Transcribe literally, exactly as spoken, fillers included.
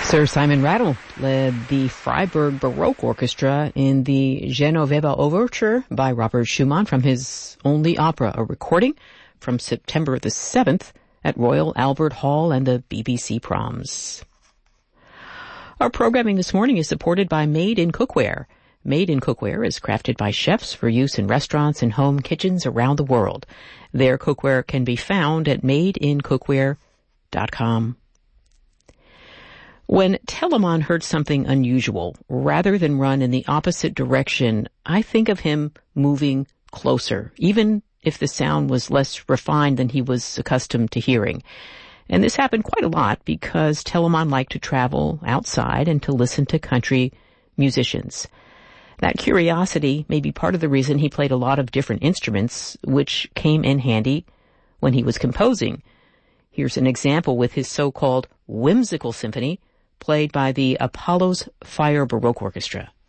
Sir Simon Rattle led the Freiburg Baroque Orchestra in the Genoveva Overture by Robert Schumann from his only opera, a recording from September the seventh at Royal Albert Hall and the B B C Proms. Our programming this morning is supported by Made in Cookware. Made in Cookware is crafted by chefs for use in restaurants and home kitchens around the world. Their cookware can be found at made in cookware dot com. When Telemann heard something unusual, rather than run in the opposite direction, I think of him moving closer, even if the sound was less refined than he was accustomed to hearing. And this happened quite a lot because Telemann liked to travel outside and to listen to country musicians. That curiosity may be part of the reason he played a lot of different instruments, which came in handy when he was composing. Here's an example with his so-called whimsical symphony, played by the Apollo's Fire Baroque Orchestra.